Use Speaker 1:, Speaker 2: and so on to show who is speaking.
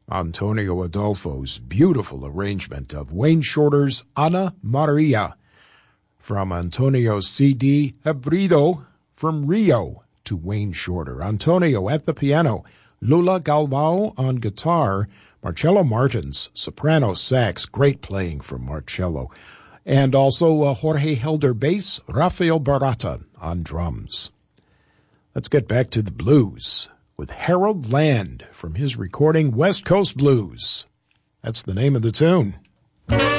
Speaker 1: Antonio Adolfo's beautiful arrangement of Wayne Shorter's Ana Maria from Antonio's CD Hebrido, From Rio to Wayne Shorter. Antonio at the piano, Lula Galvao on guitar, Marcello Martins, soprano sax, great playing from Marcello, and also Jorge Helder bass, Rafael Barata on drums. Let's get back to the blues with Harold Land from his recording West Coast Blues. That's the name of the tune.